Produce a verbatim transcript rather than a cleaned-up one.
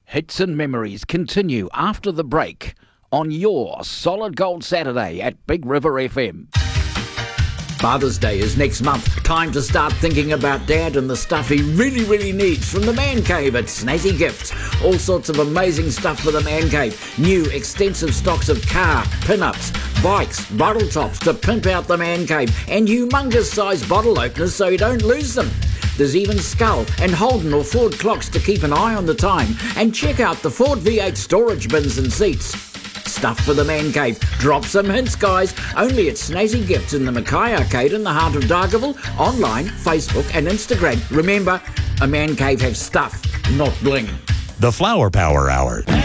Hits and memories continue after the break on your Solid Gold Saturday at Big River F M. Father's Day is next month. Time to start thinking about Dad and the stuff he really, really needs from the Man Cave at Snazzy Gifts. All sorts of amazing stuff for the Man Cave. New extensive stocks of car, pin-ups, bikes, bottle tops to pimp out the Man Cave, and humongous sized bottle openers so you don't lose them. There's even Skull and Holden or Ford clocks to keep an eye on the time. And check out the Ford V eight storage bins and seats. Stuff for the Man Cave. Drop some hints, guys. Only at Snazzy Gifts in the Mackay Arcade in the heart of Dargaville. Online, Facebook and Instagram. Remember, a Man Cave has stuff, not bling. The Flower Power Hour.